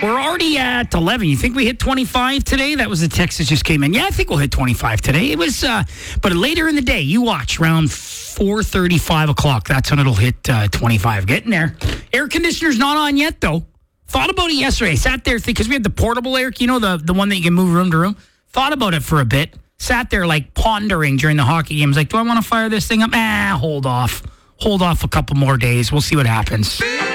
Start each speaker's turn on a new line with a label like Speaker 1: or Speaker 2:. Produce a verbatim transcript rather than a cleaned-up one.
Speaker 1: We're already at eleven. You think we hit twenty-five today? That was the text that just came in. Yeah, I think we'll hit twenty-five today. It was, uh, but later in the day, you watch around four thirty, five o'clock. That's when it'll hit uh, twenty-five. Getting there. Air conditioner's not on yet, though. Thought about it yesterday. Sat there because we had the portable air, you know, the, the one that you can move room to room. Thought about it for a bit. Sat there like pondering during the hockey games. Like, do I want to fire this thing up? Ah, hold off. Hold off a couple more days. We'll see what happens.